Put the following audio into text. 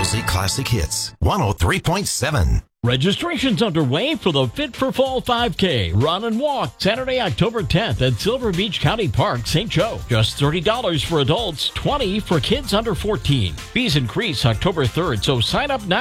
Rosie Classic Hits, 103.7. Registration's underway for the Fit for Fall 5K Run and Walk Saturday, October 10th at Silver Beach County Park, St. Joe. Just $30 for adults, $20 for kids under 14. Fees increase October 3rd, so sign up now.